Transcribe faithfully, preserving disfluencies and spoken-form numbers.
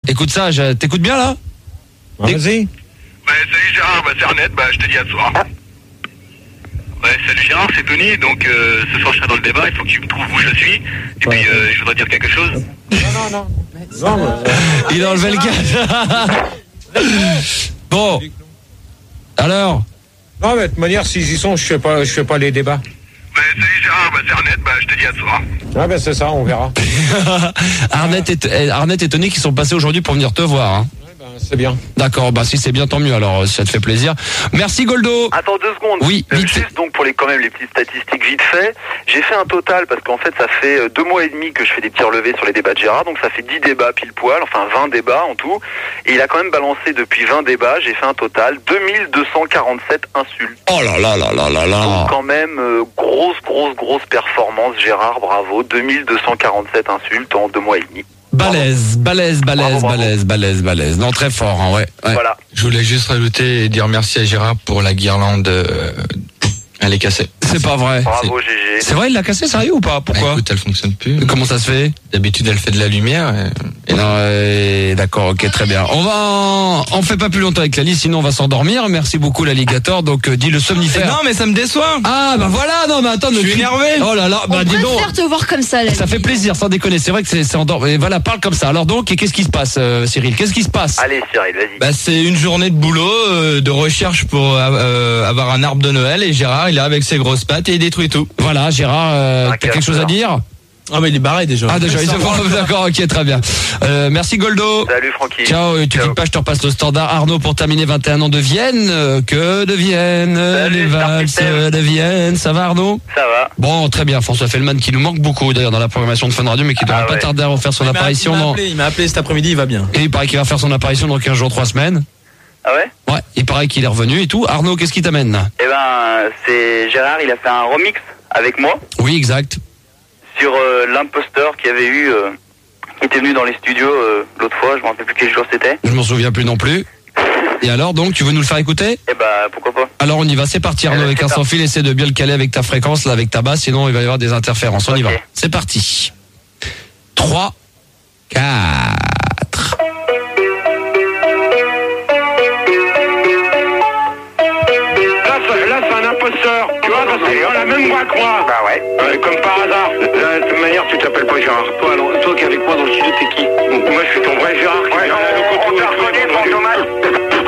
écoute ça, je... t'écoutes bien là? Ah, vas-y. Bah, salut Gérard, bah, c'est Arnett, bah, je te dis à ce soir. Ouais, salut Gérard, c'est Tony, donc euh, ce soir je serai dans le débat, il faut que tu me trouves où je suis. Et ouais. puis euh, je voudrais dire quelque chose. Non, non, non. non mais... Il a enlevé le gars. Bon. Alors? Non, mais de toute manière, s'ils y sont, je fais pas, je fais pas les débats. Bah, salut Gérard, bah, c'est Arnett, bah, je te dis à ce soir. Ah, ben c'est ça, on verra. Arnett et, Arnett et Tony qui sont passés aujourd'hui pour venir te voir. Hein. C'est bien. D'accord, bah si c'est bien, tant mieux, alors ça te fait plaisir. Merci Goldo. Attends deux secondes. Oui, euh, vite. Juste donc pour les quand même les petites statistiques vite fait, j'ai fait un total parce qu'en fait ça fait deux mois et demi que je fais des petits relevés sur les débats de Gérard, donc ça fait dix débats pile poil, enfin vingt débats en tout. Et il a quand même balancé depuis vingt débats, j'ai fait un total deux mille deux cent quarante-sept insultes. Oh là là là là là là. Donc quand même euh, grosse grosse grosse performance Gérard, bravo, deux mille deux cent quarante-sept insultes en deux mois et demi. Balèze, balèze, balèze, balèze, balèze, balèze. Non, très fort, hein, ouais, ouais. Voilà. Je voulais juste rajouter et dire merci à Gérard pour la guirlande. Euh, elle est cassée. C'est pas vrai. Bravo G G. C'est vrai, il l'a cassée, sérieux ou pas? Pourquoi? Bah, écoute, elle fonctionne plus. Comment ça se fait? D'habitude, elle fait de la lumière. Et, et non, euh, d'accord, ok, très bien. On va, en... on fait pas plus longtemps avec Lali, sinon on va s'endormir. Merci beaucoup l'alligator. Donc euh, dis le somnifère. Non, mais ça me déçoit. Ah bah voilà, non mais attends, je suis énervé. Oh là là, bah on dis donc. préfère te voir comme ça. Lali. Ça fait plaisir, sans déconner. C'est vrai que c'est, c'est endormi. Voilà, parle comme ça. Alors donc, qu'est-ce qui se passe, euh, Cyril? Qu'est-ce qui se passe? Allez Cyril, vas-y. Bah c'est une journée de boulot, euh, de recherche pour euh, avoir un arbre de Noël et Gérard il est avec ses grosses pattes et il détruit tout. Voilà, Gérard, euh, t'as quelque chose à dire? Ah mais il est barré déjà. Ah déjà, il est barré, d'accord, ok, très bien. Euh, merci Goldo. Salut Francky. Ciao, tu Ciao. quittes pas, je te repasse le standard. Arnaud pour terminer, vingt et un ans de Vienne. Euh, que de Vienne, Salut, les valses de Vienne. Ça va Arnaud? Ça va. Bon, très bien. François Fellman qui nous manque beaucoup d'ailleurs dans la programmation de Fun Radio, mais qui devrait Ah pas ouais. tarder à refaire son Il apparition. m'a, il m'a dans... appelé, il m'a appelé cet après-midi, il va bien. Et il paraît qu'il va faire son apparition dans quinze jours, trois semaines. Ah ouais? Ouais, il paraît qu'il est revenu et tout. Arnaud, qu'est-ce qui t'amène? Eh ben, c'est Gérard, il a fait un remix avec moi Oui, exact. sur euh, l'imposteur qui avait eu, euh, qui était venu dans les studios euh, l'autre fois, je me rappelle plus quel jour c'était. Je m'en souviens plus non plus. Et alors, donc, tu veux nous le faire écouter? Eh ben, pourquoi pas. Alors, on y va. C'est parti, Arnaud, Eh ben, avec c'est un sans parti. fil. Essaie de bien le caler avec ta fréquence, là, avec ta basse, sinon il va y avoir des interférences. On y Ok. va. C'est parti. trois, quatre. Là, c'est, là, c'est un imposteur, tu vois, parce qu'il a la même voix que moi. Bah ouais. Euh, comme par hasard. Là, de toute manière, tu t'appelles pas Gérard. Toi, alors, toi qui es avec moi dans le studio, t'es qui? Donc, moi, je suis ton vrai Gérard. Qui Ouais, vient on, là, le on côté te reconnaît